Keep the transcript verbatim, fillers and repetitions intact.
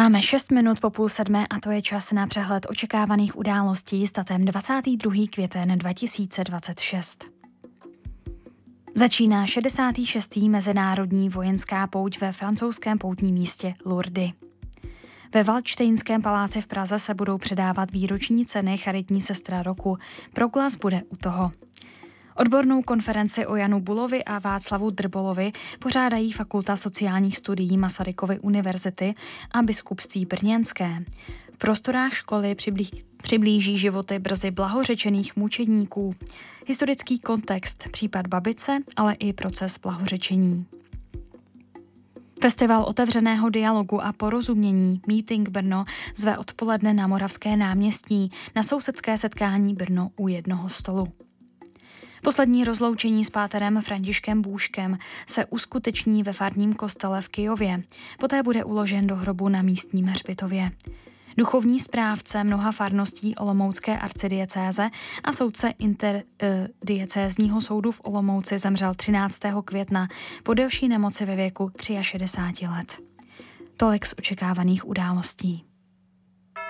Máme šest minut po půl sedmé a to je čas na přehled očekávaných událostí s datem dvacátého druhého května dva tisíce dvacet šest. Začíná šedesátá šestá mezinárodní vojenská pouť ve francouzském poutním místě Lourdes. Ve Valdštejnském paláci v Praze se budou předávat výroční ceny Charitní sestra roku. Proglas bude u toho. Odbornou konferenci o Janu Bulovi a Václavu Drbolovi pořádají Fakulta sociálních studií Masarykovy univerzity a Biskupství brněnské. V prostorách školy přiblí- přiblíží životy brzy blahořečených mučedníků, historický kontext, případ Babice, ale i proces blahořečení. Festival otevřeného dialogu a porozumění Meeting Brno zve odpoledne na Moravské náměstí na sousedské setkání Brno u jednoho stolu. Poslední rozloučení s páterem Františkem Bůžkem se uskuteční ve farním kostele v Kyjově. Poté bude uložen do hrobu na místním hřbitově. Duchovní správce mnoha farností Olomoucké arcidiecéze a soudce interdiecézního soudu v Olomouci zemřel třináctého května po delší nemoci ve věku šedesáti tří let. Tolik z očekávaných událostí.